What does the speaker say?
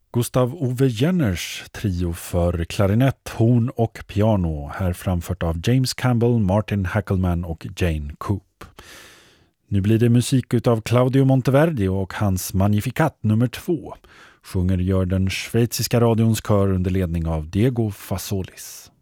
Gustav Ove Jenners trio för klarinett, horn och piano, här framfört av James Campbell, Martin Hackelman och Jane Coop. Nu blir det musik utav Claudio Monteverdi och hans Magnificat nummer 2. Gör den schweiziska radions kör under ledning av Diego Fasolis.